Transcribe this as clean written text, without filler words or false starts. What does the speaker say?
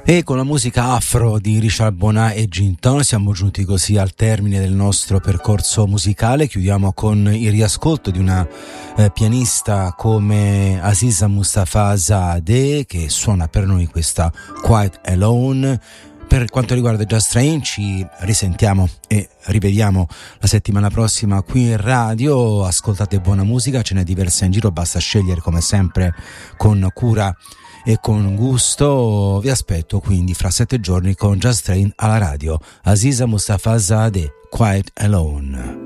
E con la musica afro di Richard Bona e Ginton siamo giunti così al termine del nostro percorso musicale. Chiudiamo con il riascolto di una pianista come Aziza Mustafazadeh, che suona per noi questa Quite Alone. Per quanto riguarda Just Strange ci risentiamo e rivediamo la settimana prossima qui in radio. Ascoltate buona musica, ce n'è diversa in giro, basta scegliere come sempre con cura e con gusto. Vi aspetto quindi fra 7 giorni con Just Train alla radio. Aziza Mustafazadeh, Quite Alone.